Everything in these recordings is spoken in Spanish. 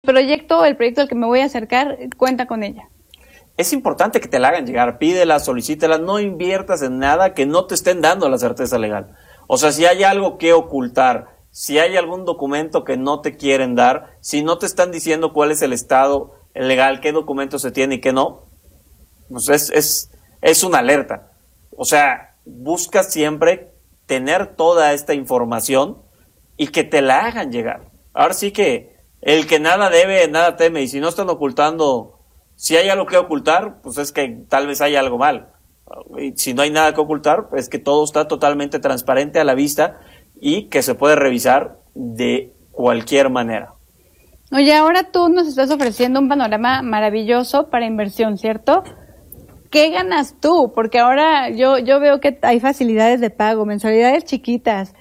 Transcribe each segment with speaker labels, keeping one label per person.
Speaker 1: el proyecto al que me voy a acercar, cuenta con ella.
Speaker 2: Es importante que te la hagan llegar, pídela, solicítela, no inviertas en nada que no te estén dando la certeza legal. O sea, si hay algo que ocultar, si hay algún documento que no te quieren dar, si no te están diciendo cuál es el estado legal, qué documento se tiene y qué no, pues es una alerta. O sea, busca siempre tener toda esta información y que te la hagan llegar. Ahora sí que el que nada debe, nada teme, y si no están ocultando, si hay algo que ocultar, pues es que tal vez hay algo mal. Y si no hay nada que ocultar, pues es que todo está totalmente transparente a la vista y que se puede revisar de cualquier manera.
Speaker 1: Oye, ahora tú nos estás ofreciendo un panorama maravilloso para inversión, ¿cierto? ¿Qué ganas tú? Porque ahora yo veo que hay facilidades de pago, mensualidades chiquitas,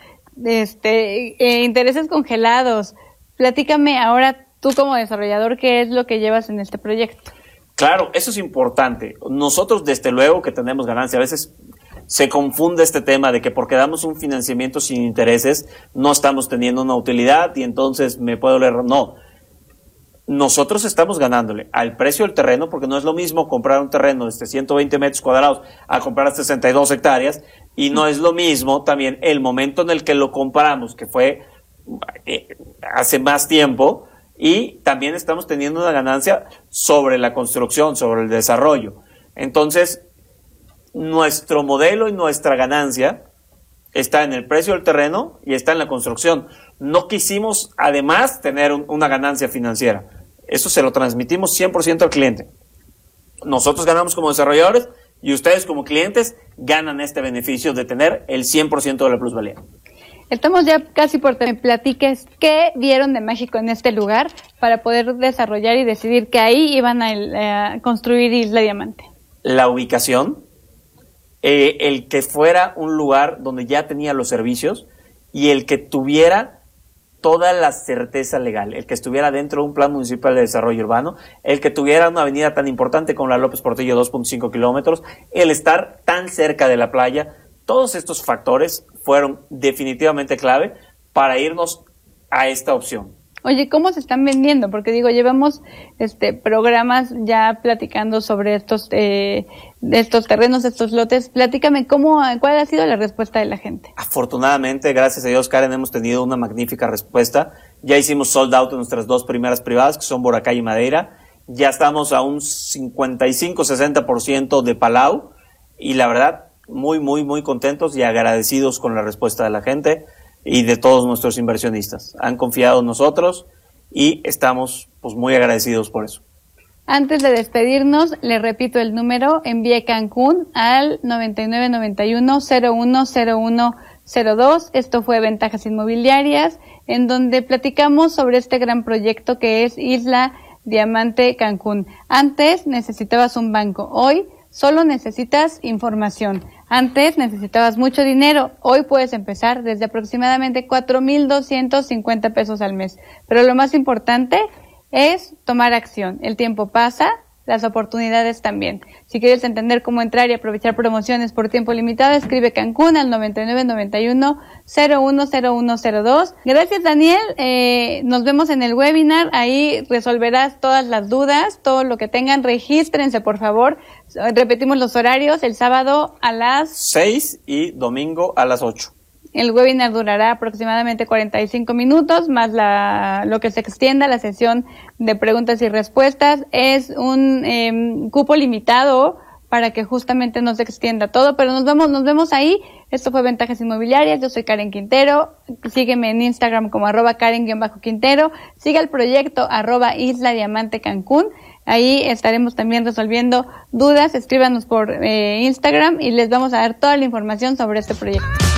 Speaker 1: intereses congelados. Platícame ahora tú como desarrollador, ¿qué es lo que llevas en este proyecto?
Speaker 2: Claro, eso es importante. Nosotros desde luego que tenemos ganancia. A veces se confunde este tema de que porque damos un financiamiento sin intereses no estamos teniendo una utilidad y entonces me puedo leer. No. Nosotros estamos ganándole al precio del terreno, porque no es lo mismo comprar un terreno de 120 metros cuadrados a comprar 62 hectáreas, y no es lo mismo también el momento en el que lo compramos, que fue hace más tiempo, y también estamos teniendo una ganancia sobre la construcción, sobre el desarrollo. Entonces, nuestro modelo y nuestra ganancia está en el precio del terreno y está en la construcción. No quisimos, además, tener una ganancia financiera. Eso se lo transmitimos 100% al cliente. Nosotros ganamos como desarrolladores y ustedes como clientes ganan este beneficio de tener el 100% de la plusvalía.
Speaker 1: Estamos ya casi por que me platiques qué vieron de mágico en este lugar para poder desarrollar y decidir que ahí iban a construir Isla Diamante.
Speaker 2: La ubicación, el que fuera un lugar donde ya tenía los servicios y el que tuviera toda la certeza legal, el que estuviera dentro de un plan municipal de desarrollo urbano, el que tuviera una avenida tan importante como la López Portillo, 2.5 kilómetros, el estar tan cerca de la playa. Todos estos factores fueron definitivamente clave para irnos a esta opción.
Speaker 1: Oye, ¿cómo se están vendiendo? Porque llevamos programas ya platicando sobre estos terrenos, estos lotes. Platícame cuál ha sido la respuesta de la gente.
Speaker 2: Afortunadamente, gracias a Dios, Karen, hemos tenido una magnífica respuesta. Ya hicimos sold out en nuestras dos primeras privadas, que son Boracay y Madeira. Ya estamos a un 55-60% de Palau, y la verdad, muy, muy, muy contentos y agradecidos con la respuesta de la gente y de todos nuestros inversionistas. Han confiado en nosotros y estamos pues muy agradecidos por eso.
Speaker 1: Antes de despedirnos, le repito el número, envíe Cancún al 9991-010102. Esto fue Ventajas Inmobiliarias, en donde platicamos sobre este gran proyecto que es Isla Diamante Cancún. Antes necesitabas un banco, hoy solo necesitas información. Antes necesitabas mucho dinero, hoy puedes empezar desde aproximadamente 4,250 pesos al mes. Pero lo más importante es tomar acción. El tiempo pasa, las oportunidades también. Si quieres entender cómo entrar y aprovechar promociones por tiempo limitado, escribe Cancún al 9991-010102. Gracias, Daniel. Nos vemos en el webinar. Ahí resolverás todas las dudas, todo lo que tengan. Regístrense, por favor. Repetimos los horarios, el sábado a las
Speaker 2: 6 y domingo a las 8.
Speaker 1: El webinar durará aproximadamente 45 minutos, más lo que se extienda la sesión de preguntas y respuestas. Es un cupo limitado para que justamente no se extienda todo, pero nos vemos ahí. Esto fue Ventajas Inmobiliarias. Yo soy Karen Quintero. Sígueme en Instagram como @Karen_Quintero. Siga el proyecto @Isla Diamante Cancún. Ahí estaremos también resolviendo dudas. Escríbanos por Instagram y les vamos a dar toda la información sobre este proyecto.